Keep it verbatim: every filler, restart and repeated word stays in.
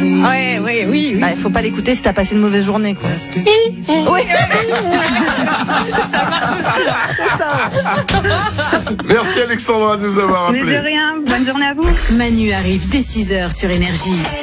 Ouais, oui, oui, oui. Bah, faut pas l'écouter si t'as passé une mauvaise journée, quoi. Oui. Ça marche aussi, là. C'est ça. Merci Alexandra de nous avoir Mais de appelés. rien, bonne journée à vous. Manu arrive dès six heures sur Énergie.